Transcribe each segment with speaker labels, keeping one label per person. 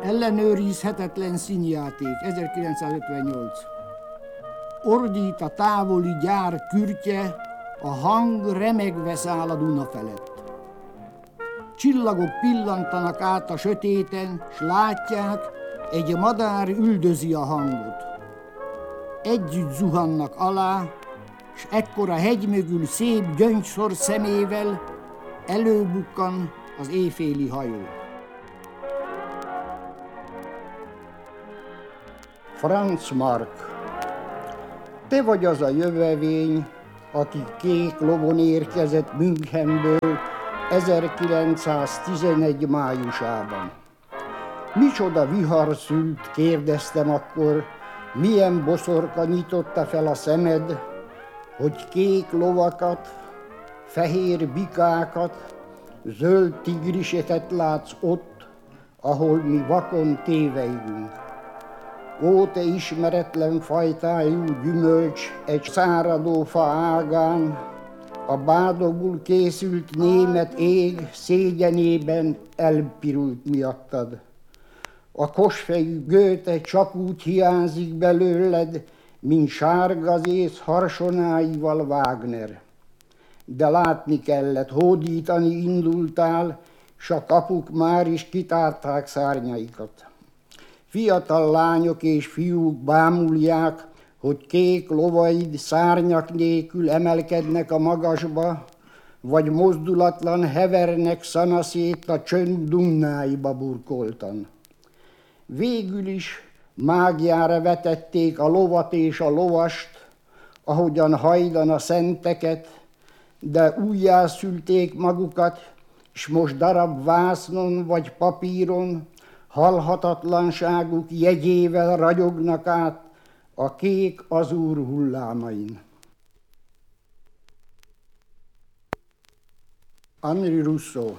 Speaker 1: Ellenőrizhetetlen színjáték, 1958. Ordít a távoli gyár kürtye, a hang remegve száll a Duna felett. Csillagok pillantanak át a sötéten, s látják, egy madár üldözi a hangot. Együtt zuhannak alá, s ekkor a hegy mögül szép gyöngyszor szemével előbukkan az éjféli hajó. Franz Marc. Te vagy az a jövevény, aki kék lovon érkezett Münchenből 1911 májusában. Micsoda vihar szült, kérdeztem akkor, milyen boszorka nyitotta fel a szemed, hogy kék lovakat, fehér bikákat, zöld tigriseket látsz ott, ahol mi vakon téveigünk. Ó, te ismeretlen fajtájú gyümölcs egy száradó fa ágán, a bádogul készült német ég szégyenében elpirult miattad. A kosfejű Goethe csak úgy hiányzik belőled, mint sárgazész harsonáival Wagner. De látni kellett, hódítani indultál, s a kapuk már is kitárták szárnyaikat. Fiatal lányok és fiúk bámulják, hogy kék lovaid szárnyak nélkül emelkednek a magasba, vagy mozdulatlan hevernek szanaszét a csönd dumnáiba burkoltan. Végül is mágiára vetették a lovat és a lovast, ahogyan hajdan a szenteket, de újjászülték magukat, s most darab vásznon vagy papíron halhatatlanságuk jegyével ragyognak át a kék azúr hullámain. Henri Rousseau.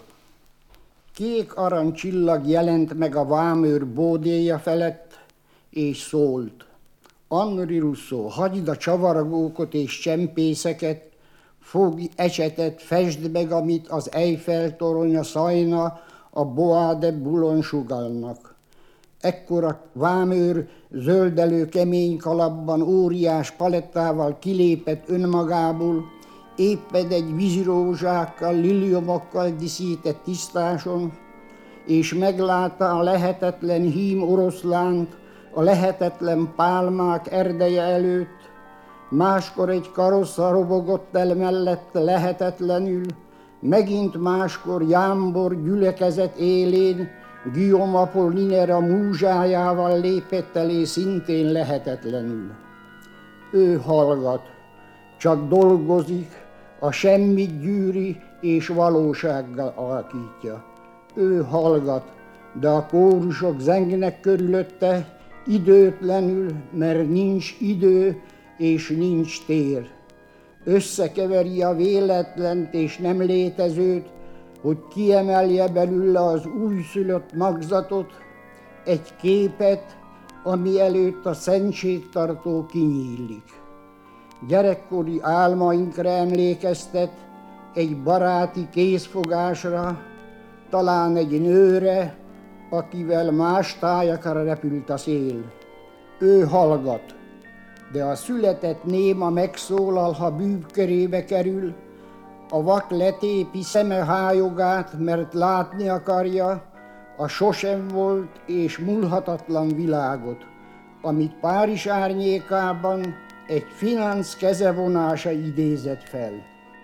Speaker 1: Kék aranycsillag jelent meg a vámőr bódéja felett, és szólt. Henri Rousseau, hagyd a csavargókot és csempészeket, fogj ecsetet, fesd meg, amit az Eiffel toronya szajna a Bois de Boulogne sugallnak. Ekkor a vámőr zöldelő kemény kalapban óriás palettával kilépett önmagából, éppen egy vízirózsákkal, liliomokkal díszített tisztáson, és meglátta a lehetetlen hím oroszlánt a lehetetlen pálmák erdeje előtt, máskor egy karossza robogott el mellette lehetetlenül, megint máskor jámbor gyülekezet élén Guillaume Apollinaire a múzsájával lépett elé szintén lehetetlenül. Ő hallgat, csak dolgozik, a semmit gyűri és valósággal alakítja. Ő hallgat, de a kórusok zengnek körülötte időtlenül, mert nincs idő és nincs tér. Összekeveri a véletlent és nem létezőt, hogy kiemelje belőle az újszülött magzatot, egy képet, ami előtt a szentségtartó kinyílik. Gyerekkori álmainkra emlékeztet, egy baráti kézfogásra, talán egy nőre, akivel más tájakra repült a szél. Ő hallgat, de a született néma megszólal, ha bűvkörébe kerül, a vak letépi szeme hájogát, mert látni akarja a sosem volt és múlhatatlan világot, amit Párizs árnyékában egy finansz kezevonása idézett fel.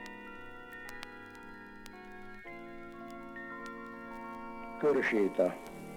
Speaker 1: Körséta.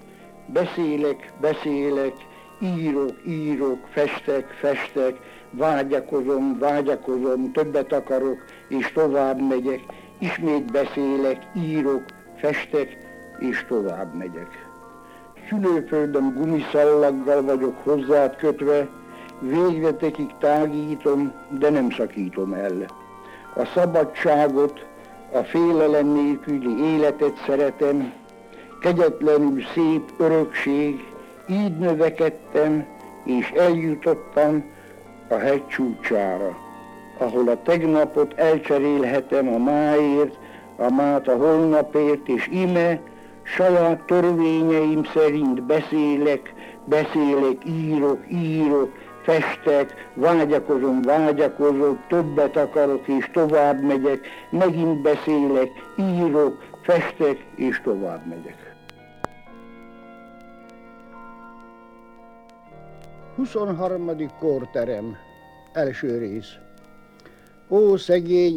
Speaker 1: Beszélek, írok, festek, vágyakozom, többet akarok, és tovább megyek, ismét beszélek, írok, festek, és tovább megyek. Szülőföldöm gumiszallaggal vagyok hozzád kötve, végletekig tágítom, de nem szakítom el. A szabadságot, a félelem nélküli életet szeretem, kegyetlenül szép örökség, így növekedtem, és eljutottam a hegy csúcsára, ahol a tegnapot elcserélhetem a máért, a mát a holnapért, és ime
Speaker 2: saját törvényeim szerint beszélek, írok, festek, vágyakozok, többet akarok és tovább megyek, megint beszélek, írok, festek és tovább megyek.
Speaker 1: 23. korterem, első rész. Ó, szegény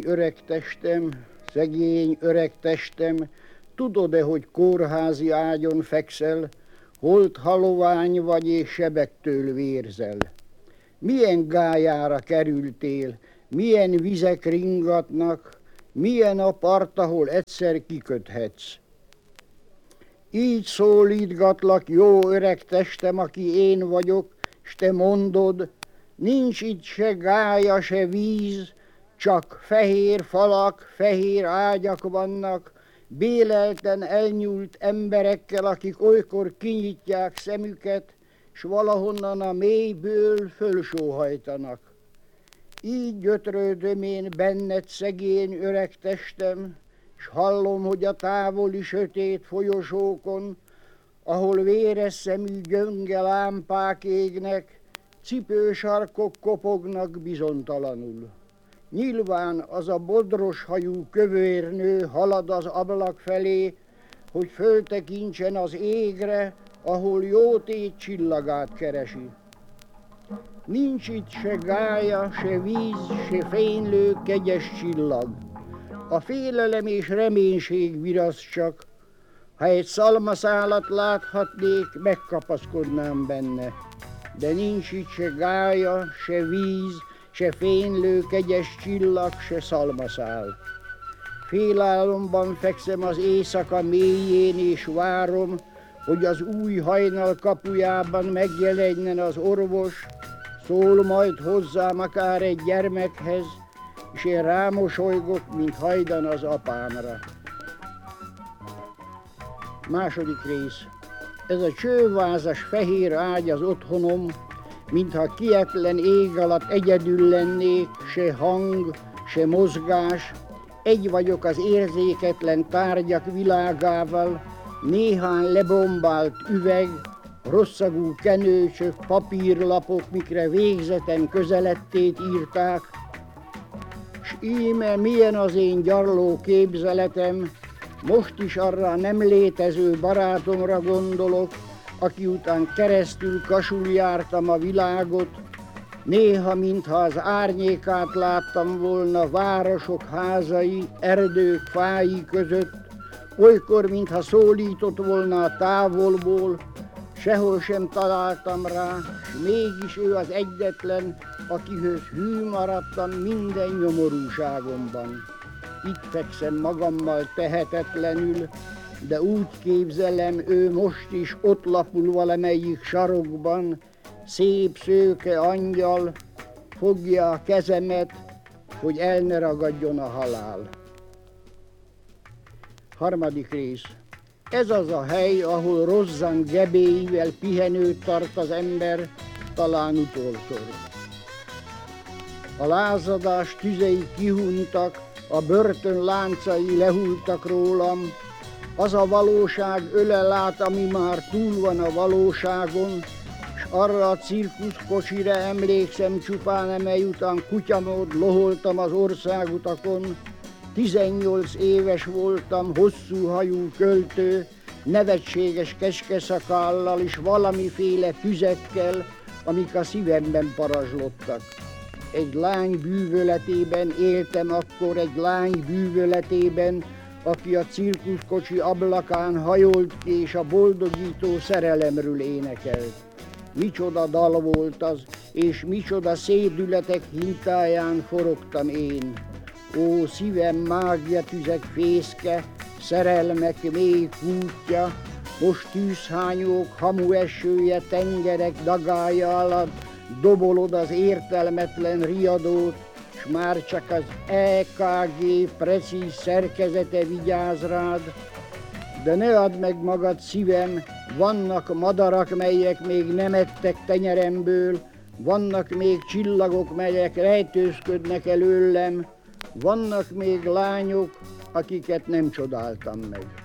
Speaker 1: öreg testem, tudod-e, hogy kórházi ágyon fekszel, holt halovány vagy és sebektől vérzel? Milyen gályára kerültél, milyen vizek ringatnak, milyen a part, ahol egyszer kiköthetsz. Így szólítgatlak, jó öreg testem, aki én vagyok, s te mondod, nincs itt se gálya, se víz, csak fehér falak, fehér ágyak vannak, bélelten elnyúlt emberekkel, akik olykor kinyitják szemüket, s valahonnan a mélyből fölsóhajtanak. Így gyötrődöm én benned, szegény öreg testem, s hallom, hogy a távoli sötét folyosókon, ahol véres szemű gyönge lámpák égnek, cipősarkok kopognak bizonytalanul. Nyilván az a bodros hajú kövérnő halad az ablak felé, hogy föltekintsen az égre, ahol jó tét csillagát keresi. Nincs itt se gálya, se víz, se fénylő kegyes csillag. A félelem és reménység viraszt csak. Ha egy szalmaszálat láthatnék, megkapaszkodnám benne. De nincs itt se gálya, se víz, se fénylő kegyes csillag, se szalmaszál. Félálomban fekszem az éjszaka mélyén, és várom, hogy az új hajnal kapujában megjelenjen az orvos, szól majd hozzám akár egy gyermekhez, és én rámosolygok, mint hajdan az apámra. Második rész. Ez a csővázas fehér ágy az otthonom, mintha kietlen ég alatt egyedül lennék, se hang, se mozgás, egy vagyok az érzéketlen tárgyak világával, néhány lebombált üveg, rosszagú kenőcsök, papírlapok, mikre végzetem közelettét írták, s íme milyen az én gyarló képzeletem, most is arra nem létező barátomra gondolok, aki után keresztül kasul jártam a világot, néha, mintha az árnyékát láttam volna városok házai, erdők fái között, olykor, mintha szólított volna a távolból, sehol sem találtam rá, s mégis ő az egyetlen, akihöz hű maradtam minden nyomorúságomban. Itt fekszem magammal tehetetlenül, de úgy képzelem, ő most is ott lapul valamelyik sarokban, szép szőke angyal, fogja a kezemet, hogy el ne ragadjon a halál. Harmadik rész. Ez az a hely, ahol rozzan gebéivel pihenőt tart az ember, talán utolszor. A lázadás tüzei kihuntak, a börtön láncai lehultak rólam, az a valóság ölel át, ami már túl van a valóságon, s arra a cirkuszkocsira emlékszem csupán, amely után kutyamód loholtam az országutakon. 18 éves voltam, hosszú hajú költő, nevetséges keskeszakállal és valamiféle tüzekkel, amik a szívemben parazslottak. Egy lány bűvöletében éltem akkor, egy lány bűvöletében, aki a cirkuszkocsi ablakán hajolt ki, és a boldogító szerelemről énekelt. Micsoda dal volt az, és micsoda szédületek hintáján forogtam én. Ó, szívem mágiatüzek fészke, szerelmek mély kútja, most tűzhányók hamuesője, tengerek dagája alatt dobolod az értelmetlen riadót, s már csak az EKG precíz szerkezete vigyáz rád. De ne add meg magad, szívem, vannak madarak, melyek még nem ettek tenyeremből, vannak még csillagok, melyek rejtőzködnek előlem, vannak még lányok, akiket nem csodáltam meg.